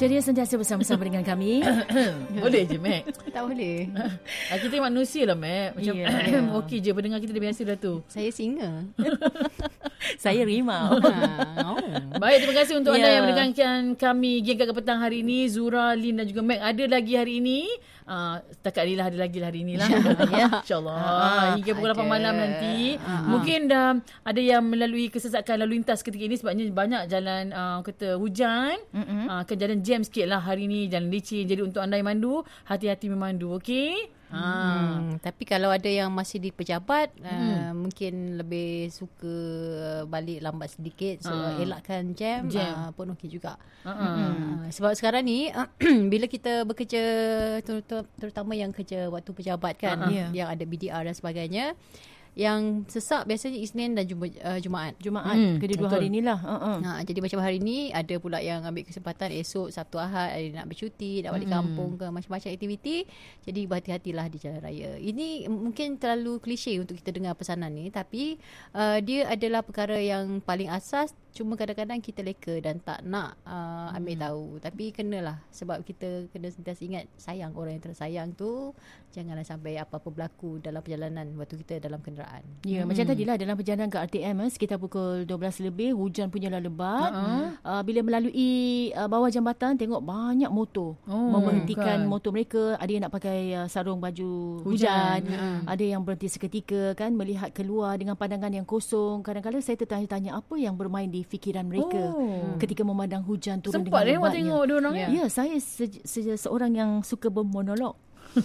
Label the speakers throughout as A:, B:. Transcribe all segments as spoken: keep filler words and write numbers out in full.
A: Ceria sentiasa bersama-sama dengan kami.
B: Boleh je, Mac.
C: Tak boleh.
B: Kita manusia lah, Mac. Macam
A: yeah.
B: okey je, pendengar kita dah biasa dah tu.
C: Saya singa.
A: Saya rimau.
C: Ha, oh.
B: Baik, terima kasih untuk yeah. anda
A: Yeah.
B: yang mendengarkan kami Geng Kakak Petang hari ini. Zura, Lin dan juga Mac ada lagi hari ini. Uh, setakat ni lah ada lagi lah hari ni lah. Ya, InsyaAllah. Uh, hingga pukul lapan malam nanti. Uh, Mungkin dah ada yang melalui kesesakan lalu lintas ketika ini sebabnya banyak jalan uh, kata hujan. Uh-huh. Uh, kejadian jam sikit lah hari ni, jalan licin. Jadi untuk anda yang mandu, hati-hati memandu, okey? Ha.
C: Hmm, tapi kalau ada yang masih di pejabat, hmm. uh, mungkin lebih suka balik lambat sedikit, so uh. elakkan jam, jam. Uh, pun okey juga. Uh-uh. Uh, sebab sekarang ni uh, bila kita bekerja, terutama yang kerja waktu pejabat kan, uh-uh. yeah. yang ada B D R dan sebagainya, yang sesak biasanya Isnin dan Juma, uh, Jumaat.
A: Jumaat, hmm, kedua-dua hari inilah. Uh-uh.
C: Ha, jadi macam hari ni ada pula yang ambil kesempatan esok Sabtu Ahad, ada nak bercuti, nak balik hmm. kampung ke, macam-macam aktiviti. Jadi berhati-hatilah di jalan raya. Ini mungkin terlalu klise untuk kita dengar pesanan ni, tapi uh, dia adalah perkara yang paling asas. Cuma kadang-kadang kita leka dan tak nak uh, ambil hmm. tahu. Tapi kenalah, sebab kita kena sentiasa ingat sayang orang yang tersayang tu. Janganlah sampai apa-apa berlaku dalam perjalanan waktu kita dalam kenderaan.
A: Ya, hmm. macam tadilah dalam perjalanan ke R T M eh, sekitar pukul dua belas lebih, hujan punyalah lebat. Uh-huh. Uh, bila melalui uh, bawah jambatan, tengok banyak motor oh, memberhentikan kan. motor mereka. Ada yang nak pakai uh, sarung baju hujan, hujan. Uh-huh. Ada yang berhenti seketika kan, melihat keluar dengan pandangan yang kosong. Kadang-kadang saya tertanya-tanya apa yang bermain di fikiran mereka oh. ketika memandang hujan turun
B: sempat
A: dengan lebatnya.
B: Sempat tengok dia orang.
A: Ya, ya saya se- se- seorang yang suka bermonolog.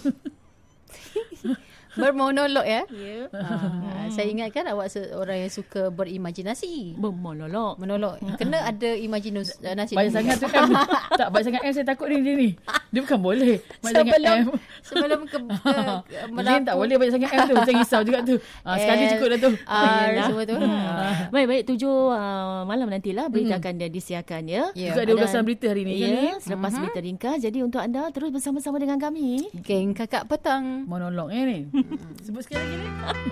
C: Bermonolog ya.
A: Yeah.
C: Ha, saya ingatkan awak seorang yang suka berimajinasi.
A: Bermonolog.
C: Monolog. Kena ada imajinasi.
B: Banyak sangat tu kan. Tak, banyak sangat M saya takut dia dia ni. Dia bukan boleh. Banyak
C: sebelum,
B: sangat M.
C: Sebelum ke, ke
B: Lin tak boleh banyak sangat M tu. Saya risau juga tu. Ha, sekali cukup dah tu.
C: R semua tu.
A: Baik-baik, tujuh uh, malam nantilah berita akan dia disiarkan ya.
B: Yeah. Juga ada ulasan berita hari ni.
A: Ya, selepas uh-huh. berita ringkas. Jadi untuk anda terus bersama-sama dengan kami.
C: Geng Kakak Petang.
B: Monolog ni. Sebut sekali lagi ni.